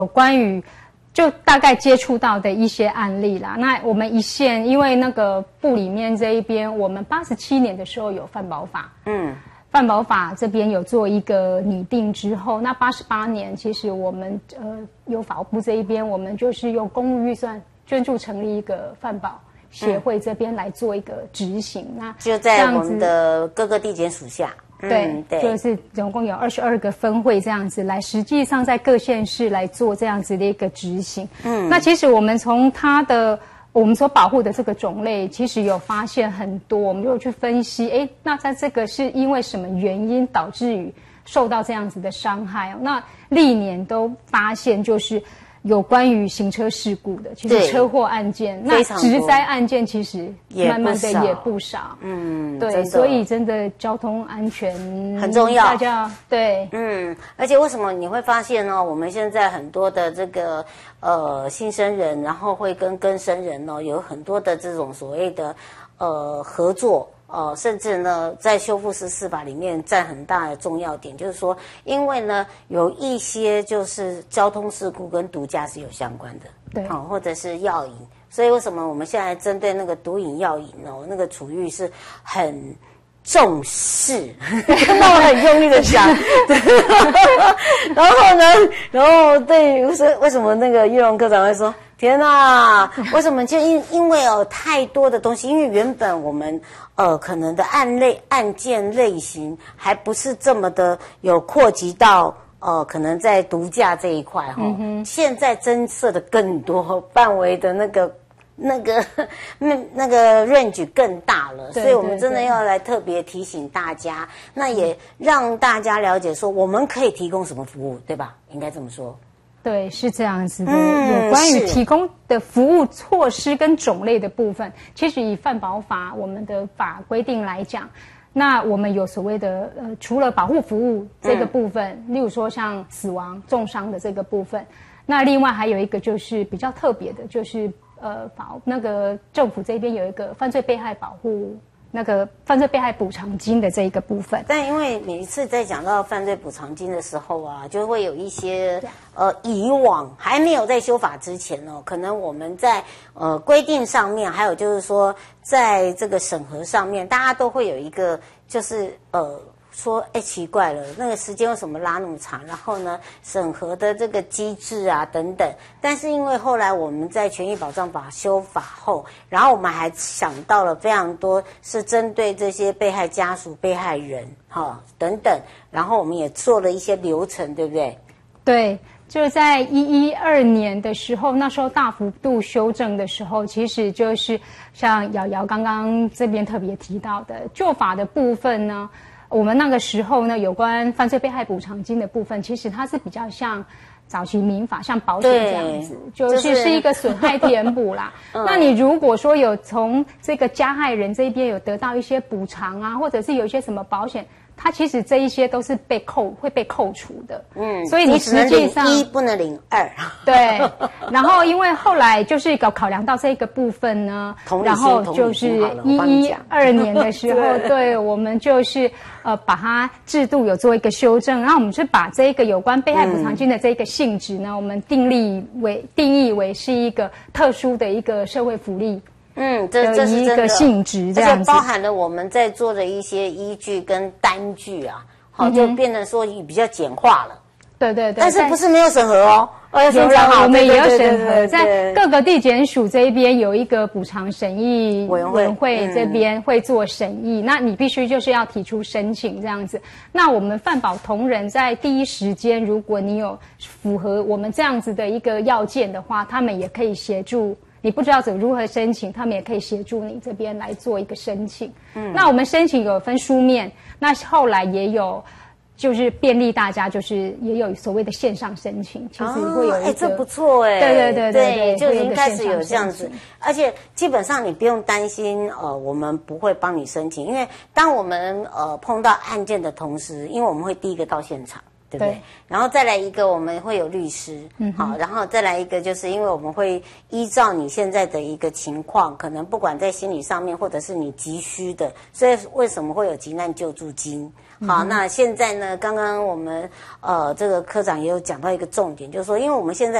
有关于就大概接触到的一些案例啦。那我们一线，因为那个部里面这一边，我们87年的时候有犯保法，犯保法这边有做一个拟定之后，那88年其实我们有法务部这一边，我们就是用公务预算捐助成立一个犯保协会这边来做一个执行。那就在我们的各个地检署下。 对，就是总共有22个分会这样子来，实际上在各县市来做这样子的一个执行。那其实我们从它的我们所保护的这个种类，其实有发现很多，我们就去分析，那在这个是因为什么原因导致于受到这样子的伤害？那历年都发现就是有关于行车事故的，其实车祸案件，那职灾案件其实慢慢的也不少。对，所以真的交通安全很重要， 大家对， 而且为什么你会发现呢？我们现在很多的这个新生人，然后会跟更生人呢有很多的这种所谓的合作。甚至呢，在修复式司法里面占很大的重要点，就是说，因为呢，有一些就是交通事故跟毒驾是有相关的， 对， 或者是药瘾，所以为什么我们现在针对那个毒瘾药瘾那个处遇是很重视，那我很用力的想，然后呢，然后对，为什么那个玉龙科长会说？天哪！为什么？就因为太多的东西，因为原本我们可能的案件类型还不是这么的有扩及到可能在毒驾这一块现在增设的更多范围的那个 range 更大了，所以我们真的要来特别提醒大家，那也让大家了解说我们可以提供什么服务，对吧？应该这么说。 对，是这样子的。有关于提供的服务措施跟种类的部分，其实以犯保法我们的法规定来讲，那我们有所谓的除了保护服务这个部分，例如说像死亡、重伤的这个部分，那另外还有一个就是比较特别的，就是那个政府这边有一个犯罪被害保护。那个犯罪被害补偿金的这一个部分， 但因为每一次在讲到犯罪补偿金的时候啊，就会有一些以往还没有在修法之前可能我们在规定上面，还有就是说在这个审核上面，大家都会有一个就是说奇怪了，那个时间为什么拉那么长？然后呢，审核的这个机制啊等等。但是因为后来我们在权益保障法修法后，然后我们还想到了非常多是针对这些被害家属、被害人等等，然后我们也做了一些流程，对不对？ 对。就在112年的时候，那时候大幅度修正的时候，其实就是像瑶瑶刚刚这边特别提到的旧法的部分呢，我们那个时候呢，有关犯罪被害补偿金的部分，其实它是比较像早期民法，像保险这样子，就是一个损害填补啦。那你如果说有从这个加害人这边有得到一些补偿啊，或者是有一些什么保险，它其实这一些都是会被扣除的。所以你实际上你只能领1不能领2。 对，然后因为后来就是考量到这个部分呢，然后就是112年的时候，对，我们就是把它制度有做一个修正，然后我们是把这个有关被害补偿金的这个性质呢，我们定义为是一个特殊的一个社会福利。 这是一个性质，这样子， 而且包含了我们在做的一些依据跟单据啊，就变成说比较简化了。 对。 但是不是没有审核有了，我们也有审核，在各个地检署这一边有一个补偿审议委员会这边会做审议，那你必须就是要提出申请这样子。那我们犯保同仁在第一时间，如果你有符合我们这样子的一个要件的话，他们也可以协助。你不知道如何申请，他们也可以协助你这边来做一个申请。那我们申请有分书面，那后来也有就是便利大家，就是也有所谓的线上申请，其实会有一个， 这不错对， 就已经开始有这样子，而且基本上你不用担心我们不会帮你申请，因为当我们碰到案件的同时，因为我们会第一个到现场。 对不对？然后再来一个，我们会有律师，好，然后再来一个，就是因为我们会依照你现在的一个情况，可能不管在心理上面，或者是你急需的，所以为什么会有急难救助金？好，那现在呢，刚刚我们这个科长也有讲到一个重点，就是说，因为我们现在